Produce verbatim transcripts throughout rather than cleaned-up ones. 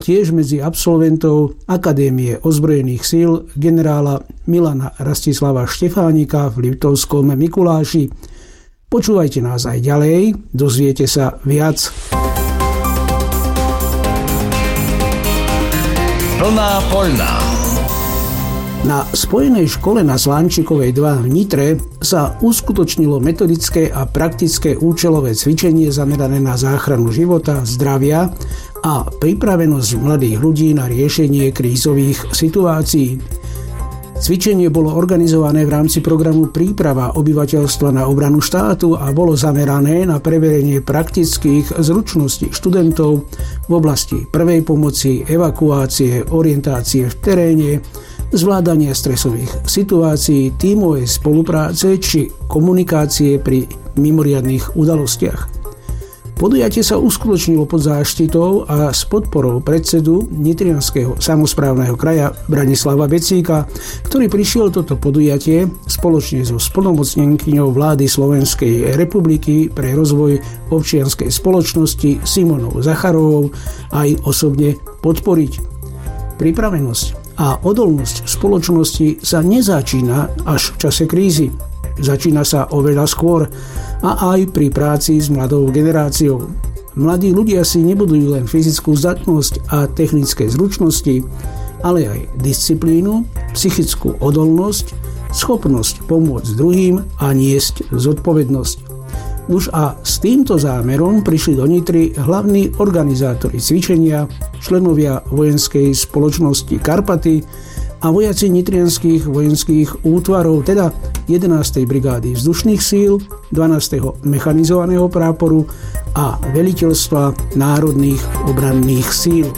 tiež medzi absolventov Akadémie ozbrojených síl generála Milana Rastislava Štefánika v Liptovskom Mikuláši. Počúvajte nás aj ďalej, dozviete sa viac. Plná poľná. Na Spojenej škole na Slánčikovej dva v Nitre sa uskutočnilo metodické a praktické účelové cvičenie zamerané na záchranu života, zdravia a pripravenosť mladých ľudí na riešenie krízových situácií. Cvičenie bolo organizované v rámci programu Príprava obyvateľstva na obranu štátu a bolo zamerané na preverenie praktických zručností študentov v oblasti prvej pomoci, evakuácie, orientácie v teréne, zvládania stresových situácií, tímovej spolupráce či komunikácie pri mimoriadnych udalostiach. Podujatie sa uskutočnilo pod záštitou a s podporou predsedu Nitrianskeho samosprávneho kraja Branislava Becíka, ktorý prišiel toto podujatie spoločne so splnomocnenkyňou vlády Slovenskej republiky pre rozvoj občianskej spoločnosti Simonou Zacharovou aj osobne podporiť. Pripravenosť a odolnosť spoločnosti sa nezačína až v čase krízy. Začína sa oveľa skôr a aj pri práci s mladou generáciou. Mladí ľudia si nebudujú len fyzickú zdatnosť a technické zručnosti, ale aj disciplínu, psychickú odolnosť, schopnosť pomôcť druhým a niesť zodpovednosť. Už a s týmto zámerom prišli do Nitry hlavní organizátori cvičenia, členovia vojenskej spoločnosti Karpaty a vojaci nitrianskych vojenských útvarov, teda jedenástej brigády vzdušných síl, dvanásteho mechanizovaného práporu a veliteľstva národných obranných síl.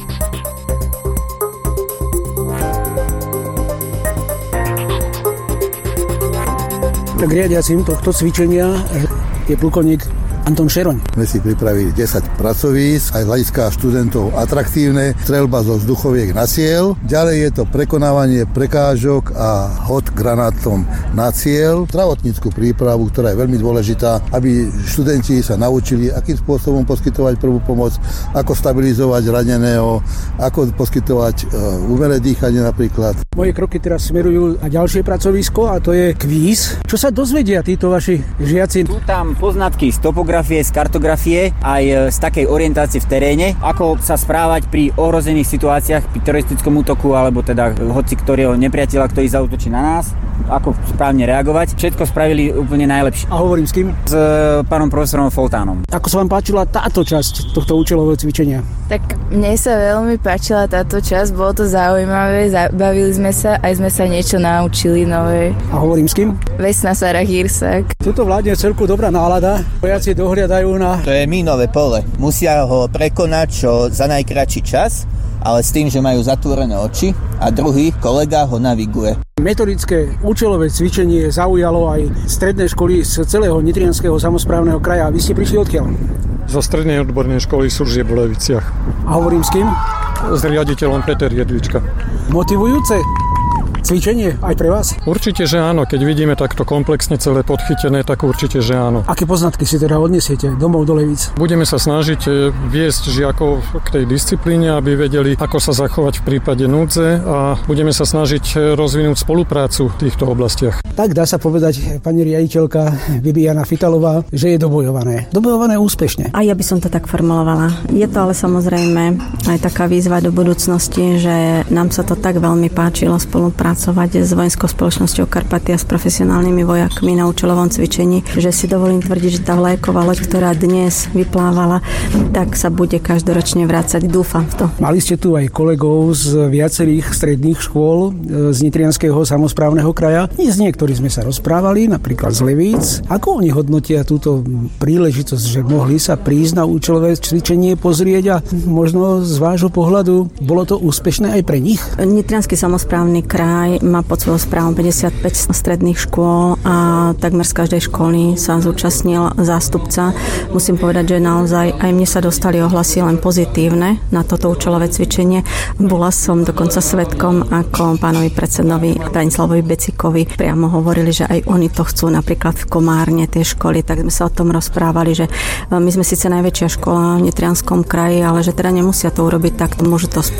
Tak riadiacim tohto cvičenia je plukovník Anton Šeroň. My si pripravili desať pracovísk, aj z hľadiska študentov atraktívne, streľba zo vzduchoviek na cieľ. Ďalej je to prekonávanie prekážok a hod granátom na cieľ. Zdravotnícku prípravu, ktorá je veľmi dôležitá, aby študenti sa naučili, akým spôsobom poskytovať prvú pomoc, ako stabilizovať raneného, ako poskytovať umelé dýchanie napríklad. Moje kroky teraz smerujú na ďalšie pracovisko a to je kvíz. Čo sa dozvedia títo vaši žiaci? Sú tam poznatky z topografie, z kartografie, aj z takej orientácie v teréne, ako sa správať pri ohrozených situáciách, pri teroristickom útoku, alebo teda hoci ktorého nepriateľa, ktorý zaútočí na nás, ako správne reagovať. Všetko spravili úplne najlepšie. A hovorím s kým? S pánom profesorom Foltánom. Ako sa vám páčila táto časť tohto účelového cvičenia? Tak mne sa veľmi páčila táto časť, bolo to zaujímavé, zabavili sme sa, aj sme sa niečo naučili nové. A hovorím s kým? Vesna Sara Hírsak. Tuto vládne celku dobrá nálada, vojaci dohliadajú na... To je mínové pole. Musia ho prekonať čo za najkratší čas, ale s tým, že majú zatvorené oči a druhý kolega ho naviguje. Metodické účelové cvičenie zaujalo aj stredné školy z celého Nitrianskeho samosprávneho kraja. Vy ste prišli odkiaľ? Zo strednej odbornej školy Suržieb v Leviciach. A hovorím s kým? S riaditeľom Peter Jedlička. Motivujúce cvičenie aj pre vás? Určite, že áno. Keď vidíme takto komplexne celé podchytené, tak určite, že áno. Aké poznatky si teda odnesiete domov do Levíc? Budeme sa snažiť viesť žiakov k tej disciplíne, aby vedeli, ako sa zachovať v prípade núdze, a budeme sa snažiť rozvinúť spoluprácu v týchto oblastiach. Tak dá sa povedať, pani riaditeľka Bibiana Fitalová, že je dobojované. Dobojované úspešne. A ja by som to tak formulovala. Je to ale samozrejme aj taká výzva do budúcnosti, že nám sa to tak veľmi páčilo spolupracovať s vojenskou spoločnosťou Karpaty a s profesionálnymi vojakmi na účelovom cvičení, že si dovolím tvrdiť, že tá vlajková loď, ktorá dnes vyplávala, tak sa bude každoročne vrácať. Dúfam v to. Mali ste tu aj kolegov z viacerých stredných škôl z Nitrianskeho samosprávneho kraja. S niektorými sme sa rozprávali, napríklad z Levíc. Ako oni hodnotia túto príležitosť, že mohli sa prísť na účelové cvičenie pozrieť a možno z vášho pohľadu bolo to úspešné aj pre nich? Nitriansky samosprávny kraj má pod svojou správou päťdesiatpäť stredných škôl a takmer z každej školy sa zúčastnil zástupca. Musím povedať, že naozaj aj mne sa dostali ohlasy len pozitívne na toto účelové cvičenie. Bola som dokonca svedkom, ako pánovi predsedovi Branislavovi Becíkovi priamo hovorili, že aj oni to chcú, napríklad v Komárne tie školy, tak sme sa o tom rozprávali, že my sme síce najväčšia škola v Nitrianskom kraji, ale že teda nemusia to urobiť tak, môžu to